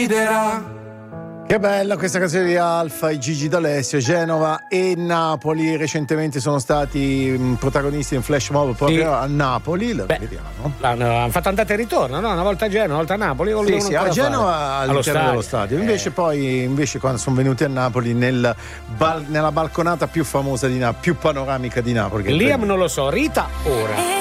Che bella questa canzone di Alfa e Gigi D'Alessio. Genova e Napoli recentemente sono stati protagonisti in flash mob proprio a Napoli. Vediamo. Hanno fatto andata e ritorno, no? Una volta a Genova, una volta a Napoli. Sì, a Genova all'interno dello stadio. Invece quando sono venuti a Napoli nella balconata più famosa di Napoli, più panoramica di Napoli. Liam non lo so, Rita ora.